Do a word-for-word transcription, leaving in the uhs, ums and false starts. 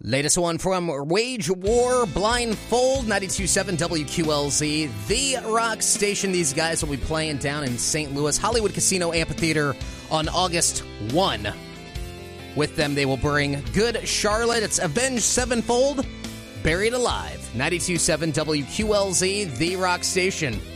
Latest one from Wage War, Blindfold, ninety-two point seven W Q L Z, the rock station. These guys will be playing down in Saint Louis, Hollywood Casino Amphitheater on August first. With them, they will bring Good Charlotte. It's Avenged Sevenfold, Buried Alive. ninety-two point seven W Q L Z, the rock station.